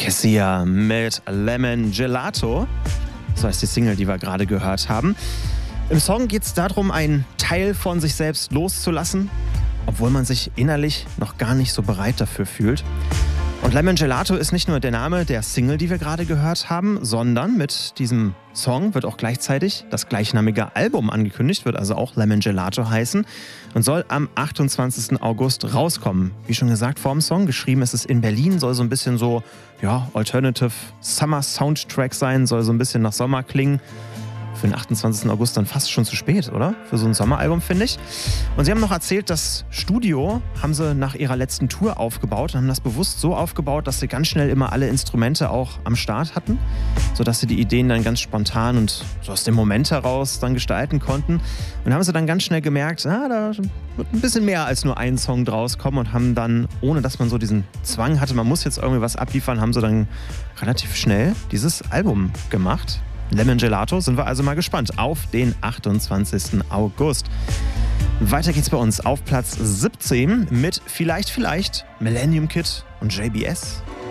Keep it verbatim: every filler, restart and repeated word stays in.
Kessia mit Lemon Gelato. So heißt die Single, die wir gerade gehört haben. Im Song geht es darum, einen Teil von sich selbst loszulassen, obwohl man sich innerlich noch gar nicht so bereit dafür fühlt. Und Lemon Gelato ist nicht nur der Name der Single, die wir gerade gehört haben, sondern mit diesem Song wird auch gleichzeitig das gleichnamige Album angekündigt, wird also auch Lemon Gelato heißen und soll am achtundzwanzigsten August rauskommen. Wie schon gesagt, vor dem Song, geschrieben ist es in Berlin, soll so ein bisschen so, ja, Alternative Summer Soundtrack sein, soll so ein bisschen nach Sommer klingen. Für den achtundzwanzigsten August dann fast schon zu spät, oder? Für so ein Sommeralbum, finde ich. Und sie haben noch erzählt, das Studio haben sie nach ihrer letzten Tour aufgebaut und haben das bewusst so aufgebaut, dass sie ganz schnell immer alle Instrumente auch am Start hatten, sodass sie die Ideen dann ganz spontan und so aus dem Moment heraus dann gestalten konnten. Und haben sie dann ganz schnell gemerkt, ah, da wird ein bisschen mehr als nur ein Song draus kommen und haben dann, ohne dass man so diesen Zwang hatte, man muss jetzt irgendwie was abliefern, haben sie dann relativ schnell dieses Album gemacht. Lemon Gelato, sind wir also mal gespannt auf den achtundzwanzigsten August. Weiter geht's bei uns auf Platz siebzehn mit Vielleicht, Vielleicht, Millennium Kid und J B S.